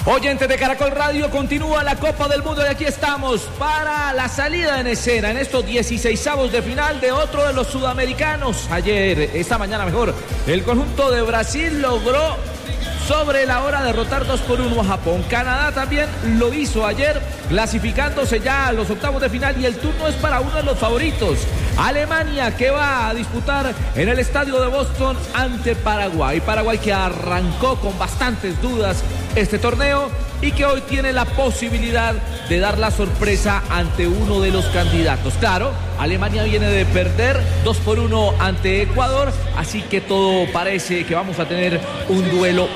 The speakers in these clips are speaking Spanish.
Oyentes de Caracol Radio, continúa la Copa del Mundo y aquí estamos para la salida en escena en estos 16avos de final de otro de los sudamericanos. Esta mañana, el conjunto de Brasil logró sobre la hora derrotar 2-1 a Japón. Canadá también lo hizo ayer, clasificándose ya a los octavos de final, y el turno es para uno de los favoritos, Alemania, que va a disputar en el estadio de Boston ante Paraguay. Paraguay que arrancó con bastantes dudas este torneo y que hoy tiene la posibilidad de dar la sorpresa ante uno de los candidatos. Claro, Alemania viene de perder 2-1 ante Ecuador, así que todo parece que vamos a tener un duelo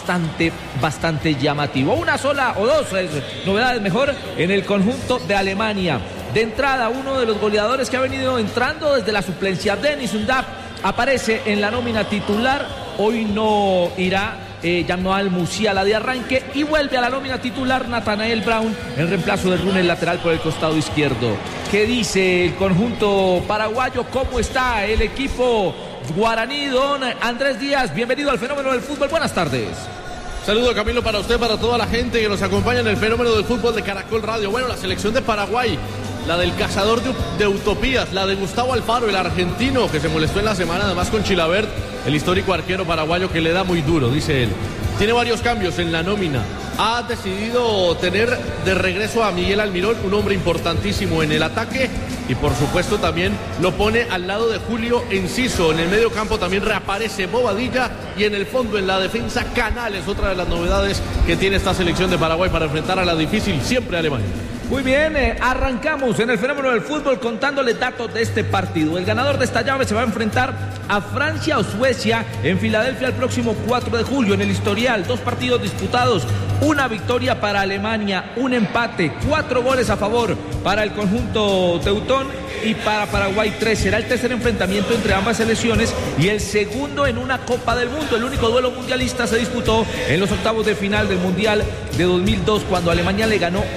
bastante llamativo. Una sola o dos novedades en el conjunto de Alemania. De entrada, uno de los goleadores que ha venido entrando desde la suplencia, Denis Undav, aparece en la nómina titular. Hoy no irá Jamal Musiala de arranque y vuelve a la nómina titular Nathanael Brown en reemplazo de Rune, el lateral por el costado izquierdo. ¿Qué dice el conjunto paraguayo? ¿Cómo está el equipo guaraní? Don Andrés Díaz, bienvenido al Fenómeno del Fútbol. Buenas tardes. Saludo, Camilo, para usted, para toda la gente que nos acompaña en el Fenómeno del Fútbol de Caracol Radio. Bueno, la selección de Paraguay, la del cazador de utopías, la de Gustavo Alfaro, el argentino, que se molestó en la semana además con Chilavert, el histórico arquero paraguayo que le da muy duro, dice él. Tiene varios cambios en la nómina. Ha decidido tener de regreso a Miguel Almirón, un hombre importantísimo en el ataque, y por supuesto también lo pone al lado de Julio Enciso. En el medio campo también reaparece Bobadilla, y en el fondo, en la defensa, Canales, otra de las novedades que tiene esta selección de Paraguay para enfrentar a la difícil siempre Alemania. Muy bien, arrancamos en el Fenómeno del Fútbol contándoles datos de este partido. El ganador de esta llave se va a enfrentar a Francia o Suecia en Filadelfia el próximo 4 de julio. En el historial, 2 partidos disputados, 1 victoria para Alemania, 1 empate, 4 goles a favor para el conjunto teutón, y para Paraguay 3. Será el tercer enfrentamiento entre ambas selecciones y el segundo en una Copa del Mundo. El único duelo mundialista se disputó en los octavos de final del Mundial de 2002, cuando Alemania le ganó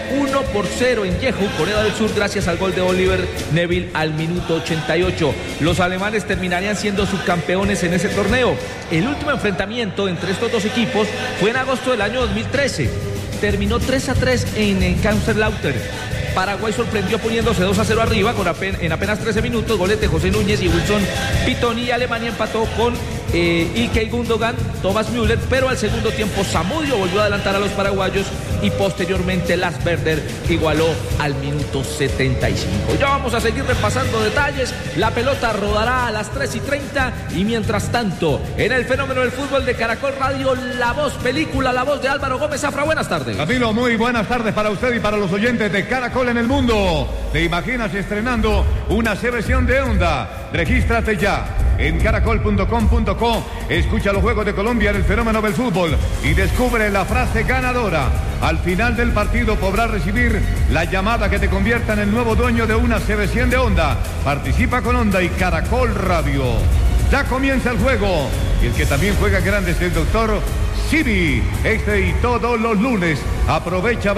1-0 en Jeju, Corea del Sur, gracias al gol de Oliver Neville al minuto 88. Los alemanes terminarían siendo subcampeones en ese torneo. El último enfrentamiento entre estos dos equipos fue en agosto del año 2013. Terminó 3-3 en Kaiserslautern. Paraguay sorprendió poniéndose 2-0 arriba en apenas 13 minutos, goles de José Núñez y Wilson Pitoni, y Alemania empató con Ilkay Gundogan, Thomas Müller, pero al segundo tiempo Zamudio volvió a adelantar a los paraguayos y posteriormente Lars Werder igualó al minuto 75. Ya vamos a seguir repasando detalles. La pelota rodará a las 3:30 y mientras tanto, en el Fenómeno del Fútbol de Caracol Radio, la voz película, la voz de Álvaro Gómez Zafra. Buenas tardes. Camilo, muy buenas tardes para usted y para los oyentes de Caracol en el mundo. ¿Te imaginas estrenando una versión de Honda? Regístrate ya en caracol.com.co. Escucha los Juegos de Colombia en el Fenómeno del Fútbol y descubre la frase ganadora. Al final del partido podrás recibir la llamada que te convierta en el nuevo dueño de una CB100 de Honda. Participa con Honda y Caracol Radio. Ya comienza el juego. Y el que también juega grande es el doctor Civi. Este y todos los lunes aprovecha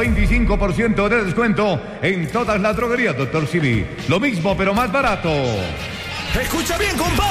25% de descuento en todas las droguerías, doctor Civi. Lo mismo pero más barato. Escucha bien, compadre.